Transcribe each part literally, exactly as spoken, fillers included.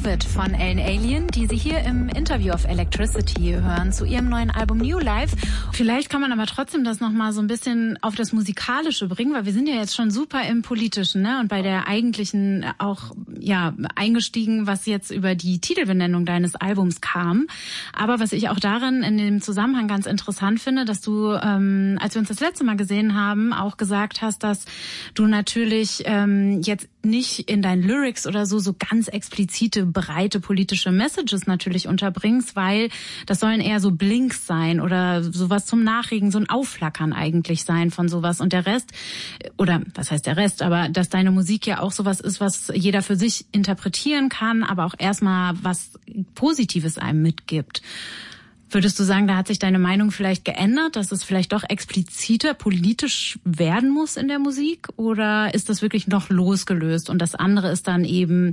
Stupid von Ellen Allien, die Sie hier im Interview of Electricity hören zu ihrem neuen Album New Life. Vielleicht kann man aber trotzdem das nochmal so ein bisschen auf das Musikalische bringen, weil wir sind ja jetzt schon super im Politischen, ne? Und bei der eigentlichen auch ja eingestiegen, was jetzt über die Titelbenennung deines Albums kam. Aber was ich auch darin in dem Zusammenhang ganz interessant finde, dass du, ähm, als wir uns das letzte Mal gesehen haben, auch gesagt hast, dass du natürlich ähm, jetzt nicht in deinen Lyrics oder so so ganz explizite, breite politische Messages natürlich unterbringst, weil das sollen eher so Blinks sein oder sowas zum Nachregen, so ein Aufflackern eigentlich sein von sowas. Und der Rest, oder was heißt der Rest, aber dass deine Musik ja auch sowas ist, was jeder für sich interpretieren kann, aber auch erstmal was Positives einem mitgibt. Würdest du sagen, da hat sich deine Meinung vielleicht geändert, dass es vielleicht doch expliziter politisch werden muss in der Musik? Oder ist das wirklich noch losgelöst? Und das andere ist dann eben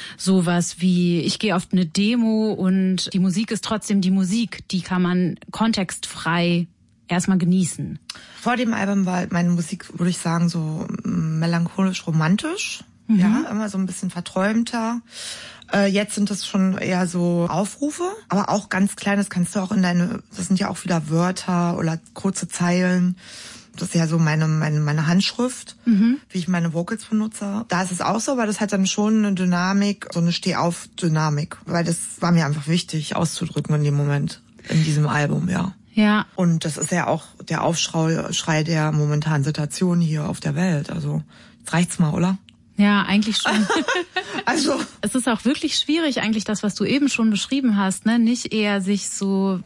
sowas wie, ich gehe auf eine Demo und die Musik ist trotzdem die Musik. Die kann man kontextfrei erstmal genießen. Vor dem Album war meine Musik, würde ich sagen, so melancholisch romantisch. Mhm. Ja, immer so ein bisschen verträumter. Äh, jetzt sind das schon eher so Aufrufe, aber auch ganz kleines kannst du auch in deine, das sind ja auch wieder Wörter oder kurze Zeilen. Das ist ja so meine meine meine Handschrift, mhm. wie ich meine Vocals benutze. Da ist es auch so, aber das hat dann schon eine Dynamik, so eine Steh-auf-Dynamik, weil das war mir einfach wichtig auszudrücken in dem Moment, in diesem Album, ja. Ja. Und das ist ja auch der Aufschrei der momentanen Situation hier auf der Welt. Also jetzt reicht's mal, oder? Ja, eigentlich schon. Also es ist auch wirklich schwierig eigentlich das, was du eben schon beschrieben hast, ne, nicht eher sich so,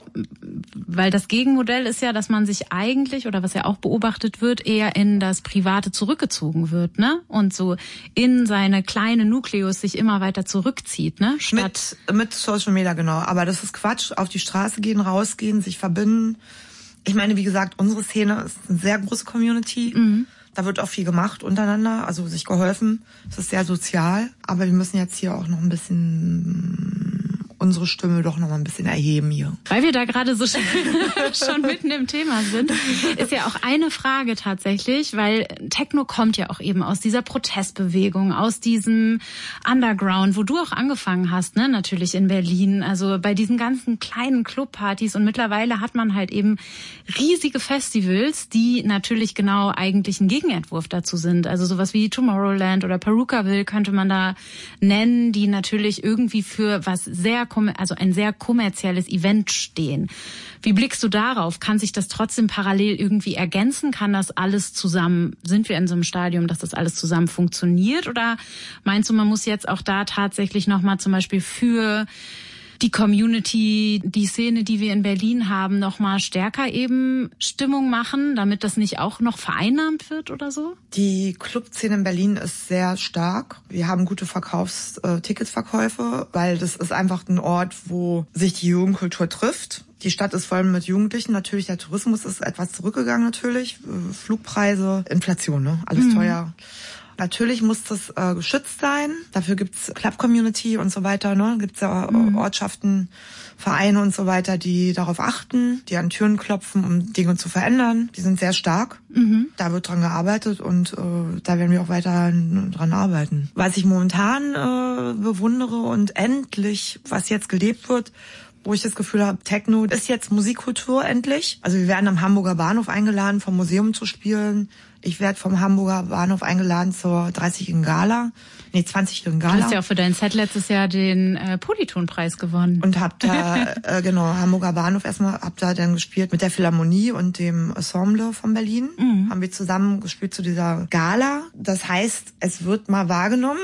weil das Gegenmodell ist ja, dass man sich eigentlich, oder was ja auch beobachtet wird, eher in das Private zurückgezogen wird, ne, und so in seine kleine Nukleus sich immer weiter zurückzieht, ne, statt mit, mit Social Media, genau. Aber das ist Quatsch. Auf die Straße gehen, rausgehen, sich verbinden. Ich meine, wie gesagt, unsere Szene ist eine sehr große Community. Mhm. Da wird auch viel gemacht untereinander, also sich geholfen. Es ist sehr sozial, aber wir müssen jetzt hier auch noch ein bisschen unsere Stimme doch noch mal ein bisschen erheben hier. Weil wir da gerade so schon, schon mitten im Thema sind, ist ja auch eine Frage tatsächlich, weil Techno kommt ja auch eben aus dieser Protestbewegung, aus diesem Underground, wo du auch angefangen hast, ne, natürlich in Berlin, also bei diesen ganzen kleinen Clubpartys, und mittlerweile hat man halt eben riesige Festivals, die natürlich genau eigentlich ein Gegenentwurf dazu sind, also sowas wie Tomorrowland oder Perukaville könnte man da nennen, die natürlich irgendwie für was sehr also ein sehr kommerzielles Event stehen. Wie blickst du darauf? Kann sich das trotzdem parallel irgendwie ergänzen? Kann das alles zusammen, sind wir in so einem Stadium, dass das alles zusammen funktioniert? Oder meinst du, man muss jetzt auch da tatsächlich nochmal zum Beispiel für die Community, die Szene, die wir in Berlin haben, nochmal stärker eben Stimmung machen, damit das nicht auch noch vereinnahmt wird oder so? Die Clubszene in Berlin ist sehr stark. Wir haben gute Verkaufs-, äh, Ticketsverkäufe, weil das ist einfach ein Ort, wo sich die Jugendkultur trifft. Die Stadt ist voll mit Jugendlichen. Natürlich, der Tourismus ist etwas zurückgegangen natürlich. Flugpreise, Inflation, ne? Alles mhm. teuer. Natürlich muss das äh, geschützt sein. Dafür gibt's Club-Community und so weiter. Ne? Gibt's ja äh, mhm. Ortschaften, Vereine und so weiter, die darauf achten, die an Türen klopfen, um Dinge zu verändern. Die sind sehr stark. Mhm. Da wird dran gearbeitet und äh, da werden wir auch weiter dran arbeiten. Was ich momentan äh, bewundere und endlich, was jetzt gelebt wird, wo ich das Gefühl habe, Techno ist jetzt Musikkultur endlich. Also wir werden am Hamburger Bahnhof eingeladen, vom Museum zu spielen. Ich werde vom Hamburger Bahnhof eingeladen zur dreißigjährigen Gala, nee, zwanzigjährigen Gala. Du hast ja auch für dein Set letztes Jahr den äh, Polyton-Preis gewonnen. Und hab da, äh, genau, Hamburger Bahnhof erstmal, hab da dann gespielt mit der Philharmonie und dem Ensemble von Berlin. Mhm. Haben wir zusammen gespielt zu dieser Gala. Das heißt, es wird mal wahrgenommen.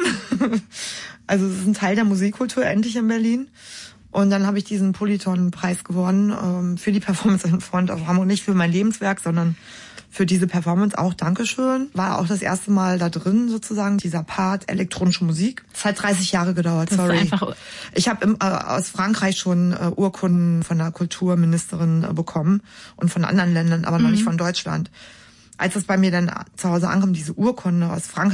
Also es ist ein Teil der Musikkultur endlich in Berlin. Und dann habe ich diesen Polyton-Preis gewonnen ähm, für die Performance in Front of Hamburg. Nicht für mein Lebenswerk, sondern für diese Performance auch Dankeschön. War auch das erste Mal da drin sozusagen, dieser Part elektronische Musik. Es hat dreißig Jahre gedauert, das sorry. Ist einfach ich habe äh, aus Frankreich schon äh, Urkunden von der Kulturministerin äh, bekommen und von anderen Ländern, aber mhm. noch nicht von Deutschland. Als es bei mir dann zu Hause ankam, diese Urkunde aus Frankreich,